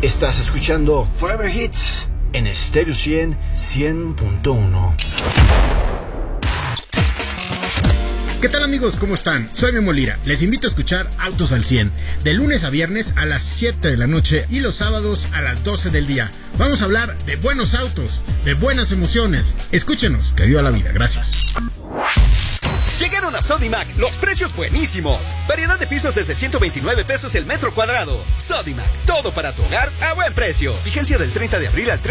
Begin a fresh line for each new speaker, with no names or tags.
Estás escuchando Forever Hits en Stereo 100.1.
¿Qué tal amigos? ¿Cómo están? Soy Memo Lira. Les invito a escuchar Autos al 100, de lunes a viernes a las 7 de la noche y los sábados a las 12 del día. Vamos a hablar de buenos autos, de buenas emociones. Escúchenos, que viva la vida. Gracias.
Llegaron a Sodimac los precios buenísimos. Variedad de pisos desde 129 pesos el metro cuadrado. Sodimac, todo para tu hogar a buen precio. Vigencia del 30 de abril al 3